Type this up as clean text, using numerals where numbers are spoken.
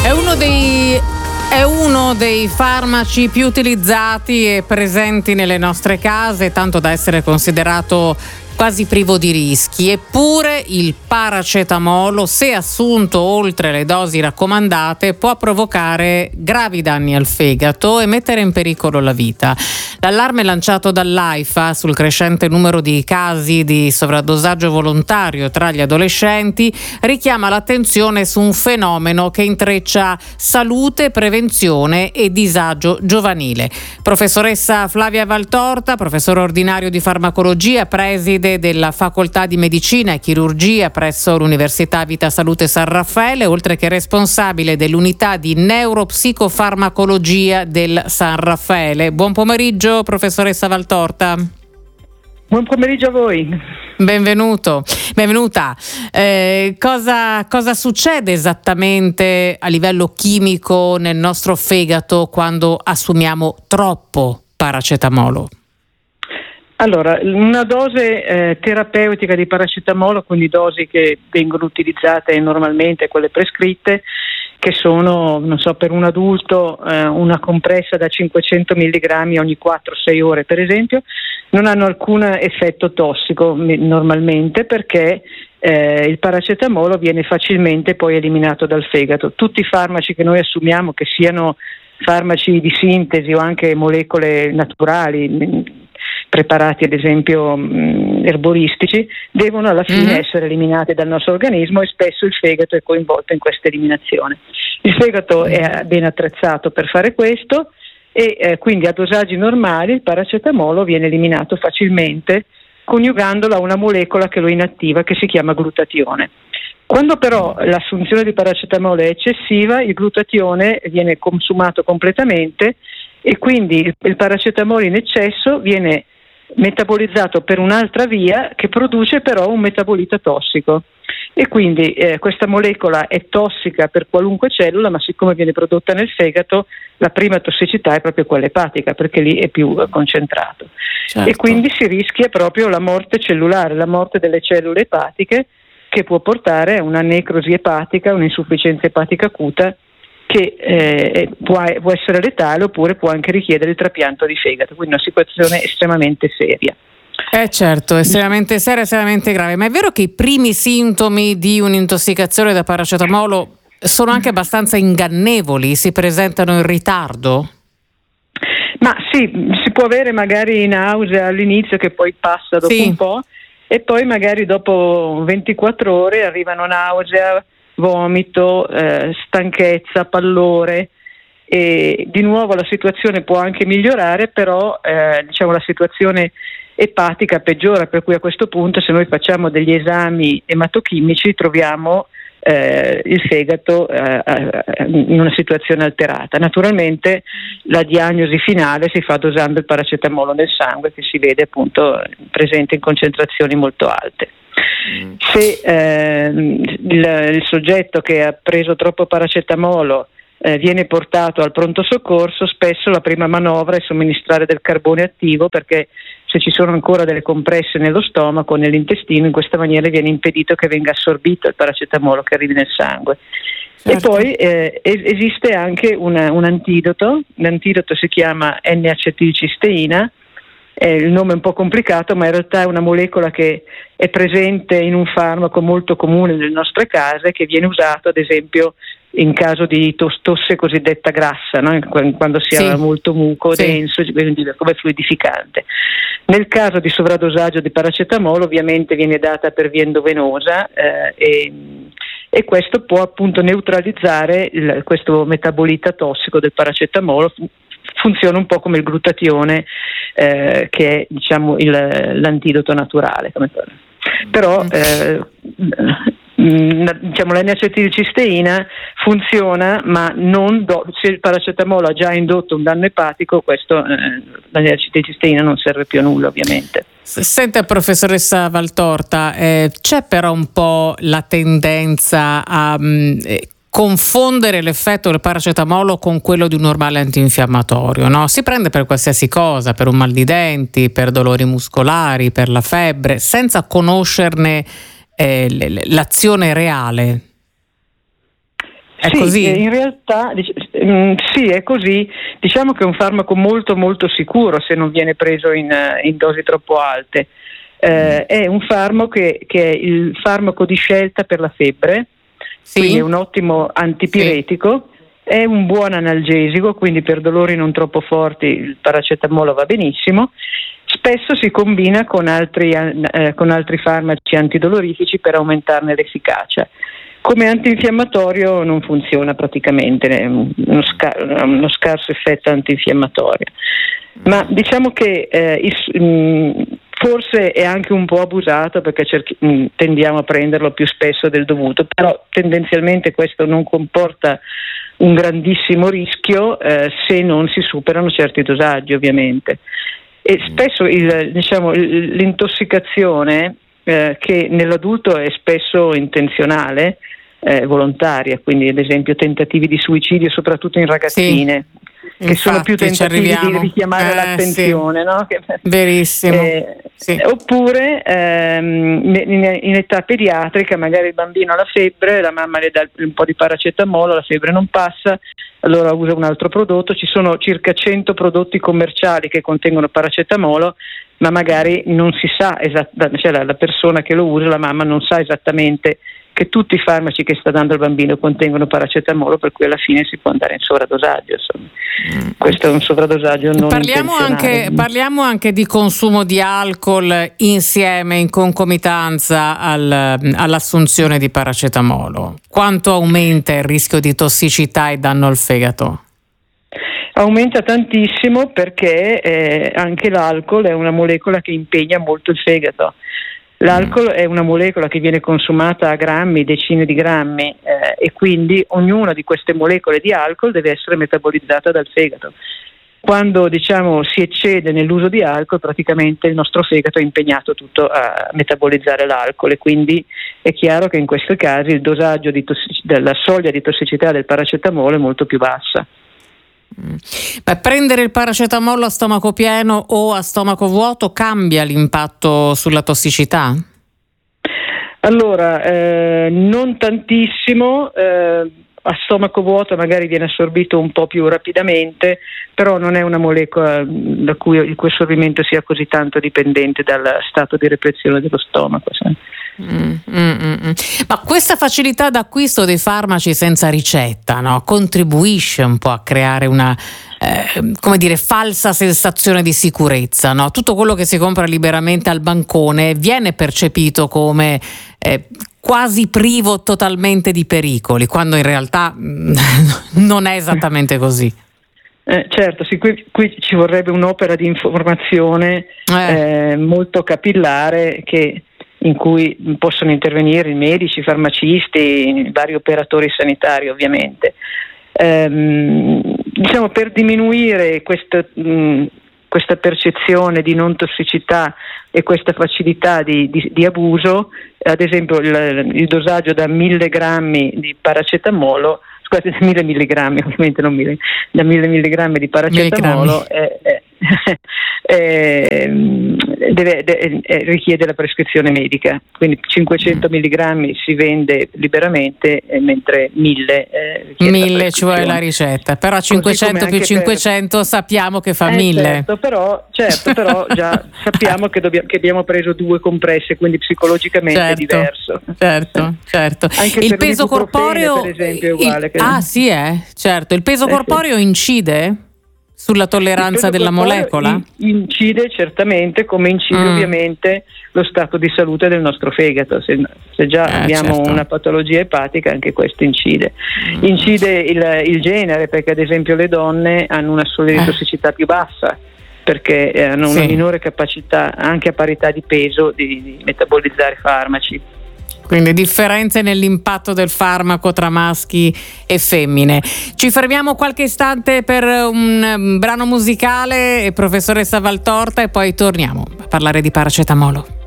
È uno dei farmaci più utilizzati e presenti nelle nostre case, tanto da essere considerato quasi privo di rischi. Eppure il paracetamolo, se assunto oltre le dosi raccomandate, può provocare gravi danni al fegato e mettere in pericolo la vita. L'allarme lanciato dall'AIFA sul crescente numero di casi di sovradosaggio volontario tra gli adolescenti richiama l'attenzione su un fenomeno che intreccia salute, prevenzione e disagio giovanile. Professoressa Flavia Valtorta, professore ordinario di farmacologia, preside della Facoltà di Medicina e Chirurgia presso l'Università Vita Salute San Raffaele, oltre che responsabile dell'unità di neuropsicofarmacologia del San Raffaele. Buon pomeriggio, professoressa Valtorta. Buon pomeriggio a voi. Benvenuta. Cosa succede esattamente a livello chimico nel nostro fegato quando assumiamo troppo paracetamolo? Allora, una dose terapeutica di paracetamolo, quindi dosi che vengono utilizzate normalmente, quelle prescritte, che sono, per un adulto una compressa da 500 mg ogni 4-6 ore per esempio, non hanno alcun effetto tossico normalmente, perché il paracetamolo viene facilmente poi eliminato dal fegato. Tutti i farmaci che noi assumiamo, che siano farmaci di sintesi o anche molecole naturali, preparati ad esempio erboristici, devono alla fine essere eliminati dal nostro organismo, e spesso il fegato è coinvolto in questa eliminazione. Il fegato è ben attrezzato per fare questo, e quindi a dosaggi normali il paracetamolo viene eliminato facilmente coniugandolo a una molecola che lo inattiva, che si chiama glutatione. Quando però l'assunzione di paracetamolo è eccessiva, il glutatione viene consumato completamente, e quindi il paracetamolo in eccesso viene metabolizzato per un'altra via che produce però un metabolita tossico, e quindi questa molecola è tossica per qualunque cellula, ma siccome viene prodotta nel fegato, la prima tossicità è proprio quella epatica, perché lì è più concentrato. Certo. E quindi si rischia proprio la morte cellulare, la morte delle cellule epatiche, che può portare a una necrosi epatica, un'insufficienza epatica acuta, che può essere letale, oppure può anche richiedere il trapianto di fegato, quindi una situazione estremamente seria. Certo, estremamente seria, estremamente grave. Ma è vero che i primi sintomi di un'intossicazione da paracetamolo sono anche abbastanza ingannevoli, si presentano in ritardo? Ma sì, si può avere magari nausea all'inizio, che poi passa dopo un po', e poi magari dopo 24 ore arrivano nausea, vomito, stanchezza, pallore, e di nuovo la situazione può anche migliorare, però la situazione epatica peggiora, per cui a questo punto, se noi facciamo degli esami ematochimici, troviamo il fegato in una situazione alterata. Naturalmente la diagnosi finale si fa dosando il paracetamolo nel sangue, che si vede appunto presente in concentrazioni molto alte. Se il soggetto che ha preso troppo paracetamolo viene portato al pronto soccorso, spesso la prima manovra è somministrare del carbone attivo, perché se ci sono ancora delle compresse nello stomaco o nell'intestino, in questa maniera viene impedito che venga assorbito il paracetamolo che arrivi nel sangue. Certo. E poi esiste anche un antidoto. L'antidoto si chiama N-acetilcisteina. Il nome è un po' complicato, ma in realtà è una molecola che è presente in un farmaco molto comune nelle nostre case, che viene usato ad esempio in caso di tosse cosiddetta grassa, no? Quando si ha molto muco denso, quindi come fluidificante. Nel caso di sovradosaggio di paracetamolo, ovviamente viene data per via endovenosa, e questo può appunto neutralizzare questo metabolita tossico del paracetamolo. Funziona un po' come il glutatione, che è l'antidoto naturale. Però la N-acetilcisteina funziona, ma non se il paracetamolo ha già indotto un danno epatico, questo la N-acetilcisteina non serve più a nulla, ovviamente. Senta, professoressa Valtorta, c'è però un po' la tendenza a confondere l'effetto del paracetamolo con quello di un normale antinfiammatorio, no? Si prende per qualsiasi cosa, per un mal di denti, per dolori muscolari, per la febbre, senza conoscerne l'azione reale. È così? In realtà sì, è così. Diciamo che è un farmaco molto molto sicuro se non viene preso in dosi troppo alte. È un farmaco che è il farmaco di scelta per la febbre, quindi è un ottimo antipiretico, è un buon analgesico, quindi per dolori non troppo forti il paracetamolo va benissimo. Spesso si combina con altri farmaci antidolorifici per aumentarne l'efficacia. Come antinfiammatorio non funziona praticamente, è uno scarso effetto antinfiammatorio. Ma diciamo che forse è anche un po' abusato perché tendiamo a prenderlo più spesso del dovuto, però tendenzialmente questo non comporta un grandissimo rischio se non si superano certi dosaggi, ovviamente. E spesso l'intossicazione che nell'adulto è spesso intenzionale, volontaria, quindi ad esempio tentativi di suicidio soprattutto in ragazzine, che sono più tentativi di richiamare l'attenzione, no? Verissimo. Oppure in età pediatrica magari il bambino ha la febbre, la mamma le dà un po' di paracetamolo, la febbre non passa, allora usa un altro prodotto. Ci sono circa 100 prodotti commerciali che contengono paracetamolo, ma magari non si sa cioè la persona che lo usa, la mamma non sa esattamente che tutti i farmaci che sta dando al bambino contengono paracetamolo, per cui alla fine si può andare in sovradosaggio. Questo è un sovradosaggio non intenzionale. Parliamo anche di consumo di alcol insieme, in concomitanza all'assunzione di paracetamolo. Quanto aumenta il rischio di tossicità e danno al fegato? Aumenta tantissimo perché anche l'alcol è una molecola che impegna molto il fegato. L'alcol è una molecola che viene consumata a grammi, decine di grammi, e quindi ognuna di queste molecole di alcol deve essere metabolizzata dal fegato. Quando si eccede nell'uso di alcol, praticamente il nostro fegato è impegnato tutto a metabolizzare l'alcol, e quindi è chiaro che in questi casi il dosaggio della soglia di tossicità del paracetamolo è molto più bassa. Ma prendere il paracetamolo a stomaco pieno o a stomaco vuoto cambia l'impatto sulla tossicità? Allora, non tantissimo. A stomaco vuoto magari viene assorbito un po' più rapidamente, però non è una molecola il cui assorbimento sia così tanto dipendente dal stato di repressione dello stomaco. Ma questa facilità d'acquisto dei farmaci senza ricetta, no, contribuisce un po' a creare una falsa sensazione di sicurezza, no? Tutto quello che si compra liberamente al bancone viene percepito come quasi privo totalmente di pericoli, quando in realtà non è esattamente così. Certo, sì, qui ci vorrebbe un'opera di informazione molto capillare in cui possono intervenire i medici, i farmacisti, i vari operatori sanitari, ovviamente. Per diminuire questa percezione di non tossicità e questa facilità di abuso, ad esempio il dosaggio da 1000 grammi di paracetamolo, scusate, 1000 milligrammi, ovviamente non 1000, da 1000 milligrammi di paracetamolo richiede la prescrizione medica, quindi 500 milligrammi si vende liberamente, mentre 1000 ci vuole la ricetta, però 500 più 500 sappiamo che fa 1000. Certo, però già sappiamo che abbiamo preso 2 compresse, quindi psicologicamente è diverso. Certo. Anche il peso corporeo, per esempio, è uguale. Certo. Il peso corporeo incide sulla tolleranza della molecola? Incide certamente, come incide ovviamente lo stato di salute del nostro fegato. Se già abbiamo una patologia epatica, anche questo incide. Incide il genere, perché ad esempio le donne hanno una soglia di tossicità più bassa, perché hanno una minore capacità, anche a parità di peso, di metabolizzare i farmaci. Quindi differenze nell'impatto del farmaco tra maschi e femmine. Ci fermiamo qualche istante per un brano musicale, professoressa Valtorta, e poi torniamo a parlare di paracetamolo.